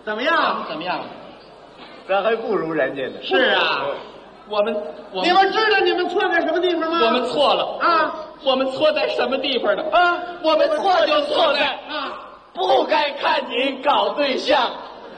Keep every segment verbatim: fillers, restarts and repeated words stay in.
怎么样？ 怎么样？ 咱还不如人家呢。 是啊，我们我你们知道你们错在什么地方吗？ 我们错了啊！ 我们错在什么地方呢？ 啊！ 我们错就错在啊， 不该看您搞对象。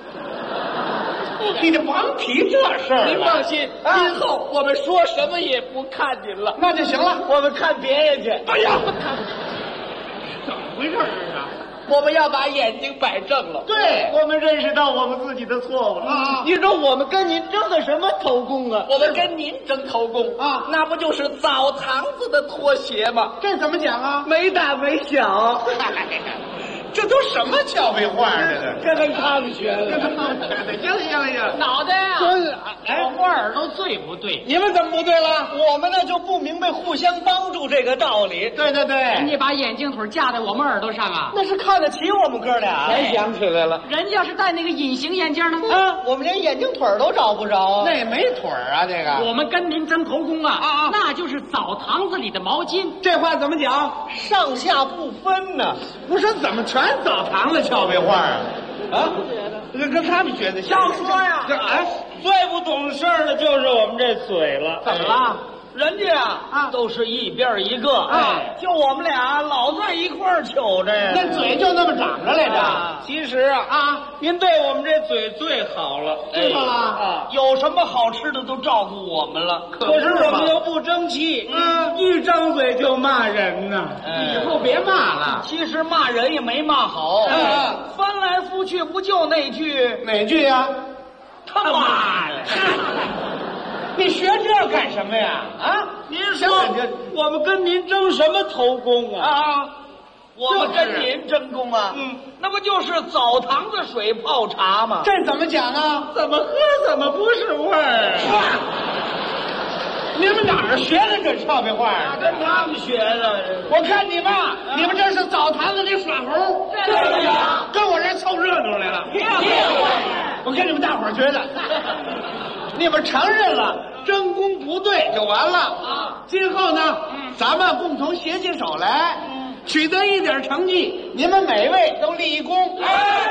你就甭提这事儿了。 您放心， 啊今后我们说什么也不看您了。 那就行了，我们看别人去。 哎呀， 怎么回事啊？ 我们要把眼睛摆正了。 对，我们认识到我们自己的错误了。 啊你说我们跟您争个什么头功啊？ 我们跟您争头功啊那不就是澡堂子的拖鞋吗？ 这怎么讲啊？ 没大没小。 这都什么俏皮话呢？ 这跟他们学的。 行了行了行了， 脑袋啊， 哎， 我耳朵对不对？ 你们怎么不对了？ 我们呢就不明白互相帮助这个道理。 对对对， 人家把眼镜腿架在我们耳朵上啊， 那是看得起我们哥俩。 才想起来了。 人家要是戴那个隐形眼镜呢？ 啊，我们连眼睛腿都找不着啊。 那没腿儿啊，这个我们跟您争头功啊， 啊啊那就是澡堂子里的毛巾。 这话怎么讲？ 上下不分呢。 不是怎么全澡堂子俏皮话啊？啊，这跟他们学的像。 要说呀这哎， 最不懂事儿的就是我们这嘴了。 怎么了？ 人家啊， 啊都是一边一个， 哎就我们俩老在一块儿瞅着呀。 那嘴就那么长着来着。 其实啊， 啊， 您对我们这嘴最好了， 知道了啊，有什么好吃的都照顾我们了。可是我们又不争气， 嗯，一张嘴就骂人呐。 哎以后别骂了。 其实骂人也没骂好， 哎翻来覆去不就那句哪句呀？ 他妈的！ 你学这干什么呀？啊， 您说我们跟您争什么头功啊？ 啊， 我们跟您争功啊？ 嗯， 那不就是澡堂子水泡茶吗？ 这怎么讲啊？ 怎么喝怎么不是味儿啊？ 你们哪儿学的这俏皮话啊？ 跟他们学的。 我看你们啊，你们这是澡堂子里耍猴， 这个呀跟我这凑热闹来了。我跟你们大伙儿觉得，你们承认了争功不对就完了啊。今后呢，咱们共同携起手来，取得一点成绩，你们每位都立一功。哎，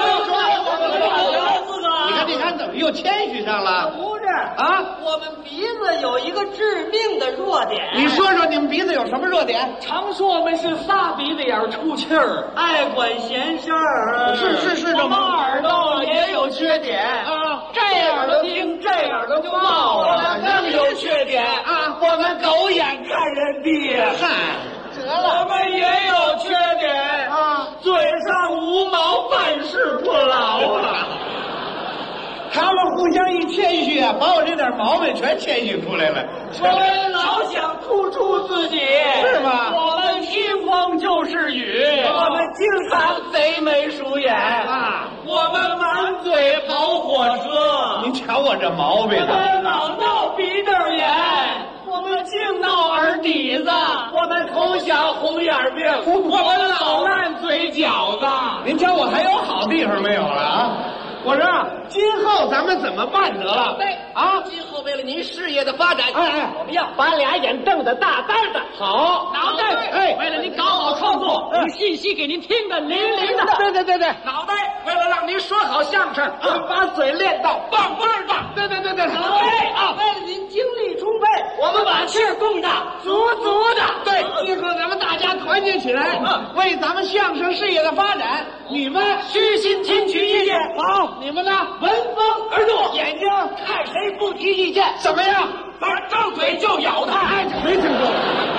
你看，你看，怎么又谦虚上了？ 不是啊， 我们鼻子有一个致命的弱点。 你说说，你们鼻子有什么弱点？ 常说我们是仨鼻子眼儿出气儿， 爱管闲事儿。 是是是这我们么耳朵也有缺点啊？ 这耳朵听，这耳朵就冒了。 更有缺点啊！我们狗眼看人低呀。 嗨， 得了，我们也有缺点啊， 嘴上无毛，办事不牢啊。 他们互相一谦虚啊，把我这点毛病全谦虚出来了。 我们老想突出自己， 是吗我们听风就是雨，我们经常贼眉鼠眼啊， 我们满嘴跑火车， 您瞧我这毛病我啊！ 们老闹鼻窦炎，我们净闹耳底子，我们从小红眼病，我们老烂嘴角子。 您瞧我还有好地方没有了啊？我说啊，今后咱们怎么办得了？ 对啊， 今后为了您事业的发展， 哎哎我们要把俩眼瞪得大大的。 好， 脑袋， 哎为了您搞好创作， 嗯把信息给您听得灵灵的。 对对对对， 脑袋为了让您说好相声，我们把嘴练到棒棒的。 对对对对， 脑袋啊，为了您精力充沛，我们把气儿供的足足的。 对，今后咱们大家团结起来，为咱们相声事业的发展，你们虚心听取意见， 好，你们呢？ 闻风而动， 眼睛看谁不提意见， 怎么样？ 反正张嘴就咬他。 哎，没听说。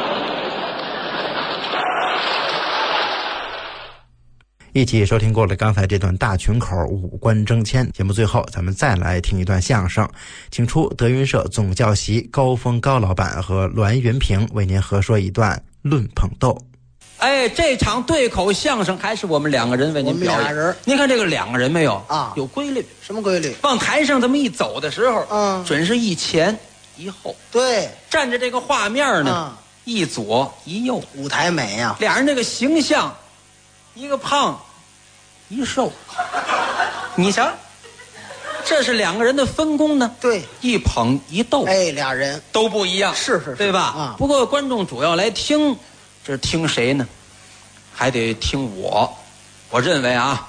一起收听过了刚才这段大群口五官争谦节目，最后咱们再来听一段相声，请出德云社总教习高峰高老板和栾云平为您合说一段论捧逗。 哎，这场对口相声还是我们两个人为您表演。 我们俩人， 您看这个两个人没有啊？ 有规律。 什么规律？ 往台上这么一走的时候， 嗯， 准是一前一后。 对， 站着这个画面呢， 嗯、 一左一右， 舞台美呀、啊。 俩人这个形象，一个胖，一瘦。你瞧，这是两个人的分工呢。 对， 一捧一逗。 哎，俩人都不一样。 是是是， 对吧？ 啊， 不过观众主要来听。这听谁呢？还得听我。我认为啊，